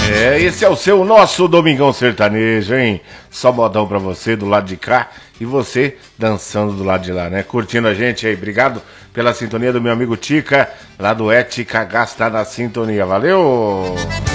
Esse é o seu, nosso Domingão Sertanejo, hein? Só modão pra você do lado de cá e você dançando do lado de lá, né? Curtindo a gente aí. Obrigado pela sintonia do meu amigo Tica, lá do Ética Gasta na Sintonia. Valeu!